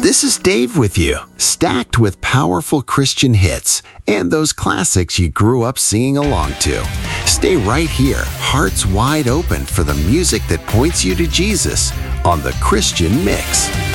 This is Dave with you, stacked with powerful Christian hits and those classics you grew up singing along to. Stay right here, hearts wide open for the music that points you to Jesus on The Christian Mix.